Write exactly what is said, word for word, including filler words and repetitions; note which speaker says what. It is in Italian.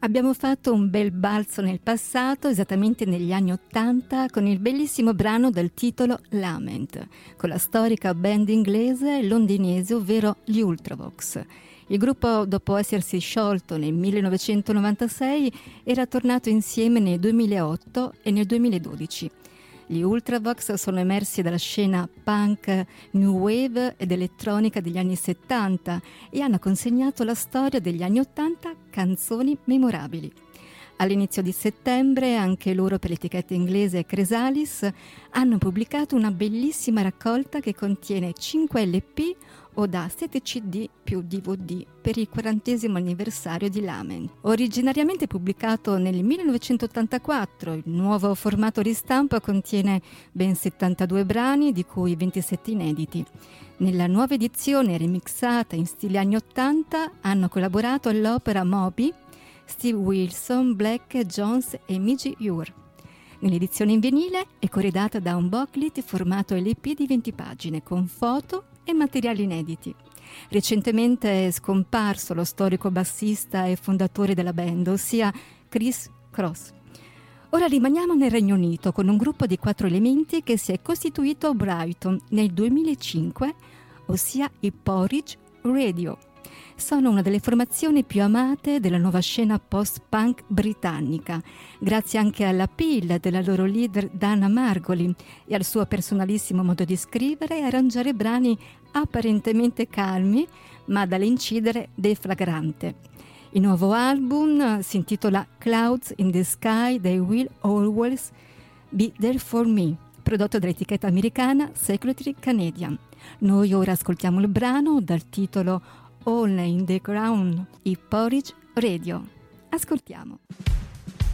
Speaker 1: Abbiamo fatto un bel balzo nel passato, esattamente negli anni Ottanta, con il bellissimo brano dal titolo Lament, con la storica band inglese londinese, ovvero gli Ultravox. Il gruppo, dopo essersi sciolto nel millenovecentonovantasei, era tornato insieme nel duemilaotto e nel duemiladodici. Gli Ultravox sono emersi dalla scena punk, new wave ed elettronica degli anni settanta e hanno consegnato alla storia degli anni ottanta canzoni memorabili. All'inizio di settembre, anche loro per l'etichetta inglese Chrysalis, hanno pubblicato una bellissima raccolta che contiene cinque L P o da sette C D più D V D per il quarantesimo anniversario di Lament. Originariamente pubblicato nel millenovecentottantaquattro, il nuovo formato ristampa contiene ben settantadue brani, di cui ventisette inediti. Nella nuova edizione remixata in stile anni ottanta hanno collaborato all'opera Moby, Steve Wilson, Black Jones e Midge Ure. Nell'edizione in vinile è corredata da un booklet formato L P di venti pagine con foto e materiali inediti. Recentemente è scomparso lo storico bassista e fondatore della band, ossia Chris Cross. Ora rimaniamo nel Regno Unito con un gruppo di quattro elementi che si è costituito a Brighton nel duemilacinque, ossia i Porridge Radio. Sono una delle formazioni più amate della nuova scena post-punk britannica, grazie anche all'appeal della loro leader Dana Margolin e al suo personalissimo modo di scrivere e arrangiare brani apparentemente calmi, ma dall'incidere deflagrante. Il nuovo album si intitola Clouds in the Sky, They Will Always Be There For Me, prodotto dall'etichetta americana Secretary Canadian. Noi ora ascoltiamo il brano dal titolo All in the Ground, i Porridge Radio. Ascoltiamo.